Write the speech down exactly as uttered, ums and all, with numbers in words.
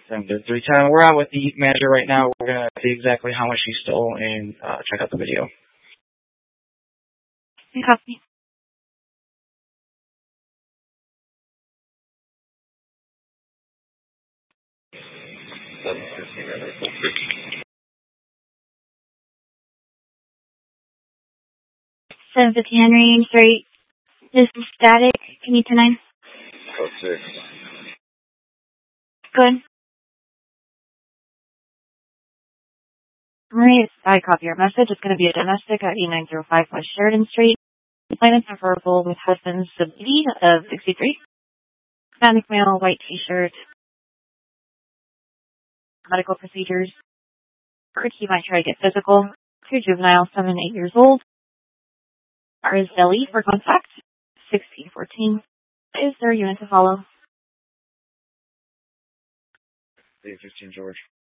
seven three ten. We're out with the manager right now. We're going to see exactly how much she stole and uh, check out the video. Copy. seven fifty Henry, sorry. This is static. Can you turn nine? Code six. Good. Marie, I copy your message. It's going to be a domestic at E nine zero five West Sheridan Street. Appointment preferable with husband Sabidi of sixty-three. Hispanic male, white t-shirt. Medical procedures. First, he might try to get physical. Two juvenile, seven, eight years old. R is Delhi for contact. sixteen fourteen. Is there a unit to follow? eight fifteen George.